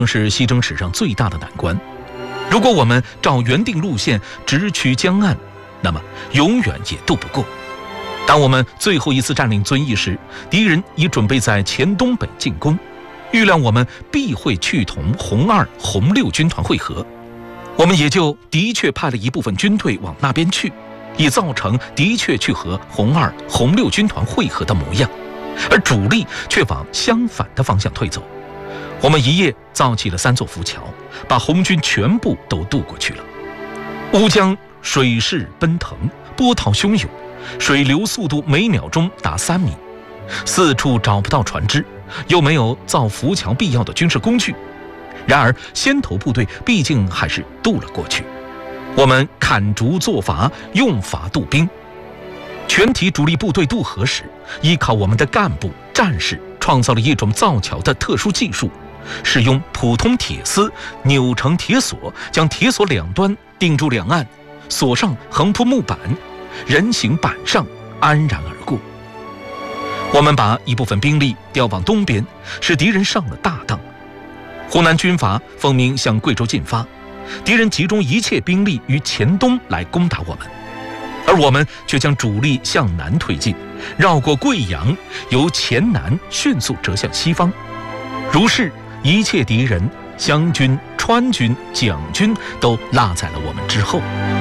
是西征史上最大的难关。如果我们照原定路线直趋江岸，那么永远也渡不过。当我们最后一次占领遵义时，敌人已准备在黔东北进攻，预料我们必会去同红二、红六军团会合，我们也就的确派了一部分军队往那边去，以造成的确去和红二、红六军团会合的模样，而主力却往相反的方向退走。我们一夜造起了3座浮桥，把红军全部都渡过去了。乌江水势奔腾，波涛汹涌，水流速度每秒钟达3米，四处找不到船只，又没有造浮桥必要的军事工具。然而先头部队毕竟还是渡了过去。我们砍竹作筏，用筏渡兵。全体主力部队渡河时，依靠我们的干部战士创造了一种造桥的特殊技术，使用普通铁丝扭成铁索，将铁索两端钉住两岸，索上横铺木板，人行板上安然而过。我们把一部分兵力调往东边，使敌人上了大当。湖南军阀奉命向贵州进发，敌人集中一切兵力于黔东来攻打我们，而我们却将主力向南推进，绕过贵阳，由黔南迅速折向西方。如是，一切敌人湘军、川军、蒋军都落在了我们之后。